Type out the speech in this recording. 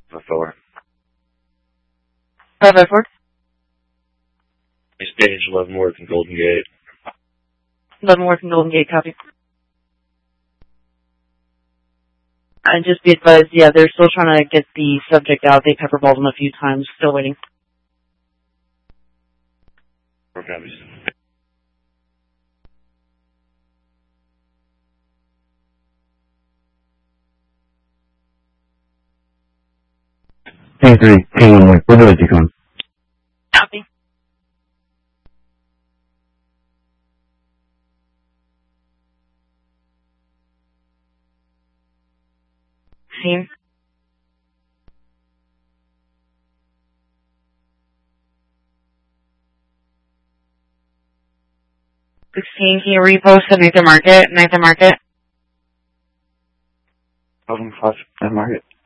4. 554. Stage 11 Worth and Golden Gate. 11 Worth and Golden Gate, copy. And just be advised, yeah, they're still trying to get the subject out. They pepperballed him a few times. Still waiting. 4 copies. T3, K1, where do you come? Copy. Scene. 16, can you repost at Nathan Market? Nathan Market? 11 Market.